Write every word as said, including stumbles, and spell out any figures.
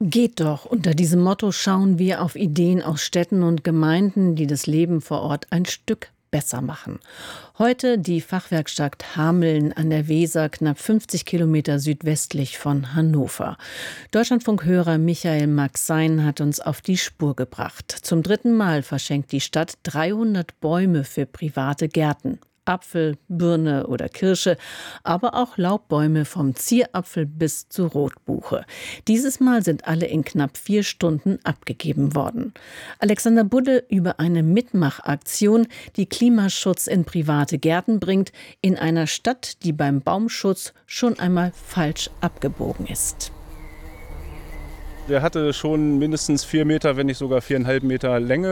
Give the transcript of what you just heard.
Geht doch. Unter diesem Motto schauen wir auf Ideen aus Städten und Gemeinden, die das Leben vor Ort ein Stück besser machen. Heute die Fachwerkstatt Hameln an der Weser, knapp fünfzig Kilometer südwestlich von Hannover. Deutschlandfunkhörer Michael Maxein hat uns auf die Spur gebracht. Zum dritten Mal verschenkt die Stadt dreihundert Bäume für private Gärten. Apfel, Birne oder Kirsche, aber auch Laubbäume vom Zierapfel bis zur Rotbuche. Dieses Mal sind alle in knapp vier Stunden abgegeben worden. Alexander Budde über eine Mitmachaktion, die Klimaschutz in private Gärten bringt, in einer Stadt, die beim Baumschutz schon einmal falsch abgebogen ist. Der hatte schon mindestens vier Meter, wenn nicht sogar viereinhalb Meter Länge.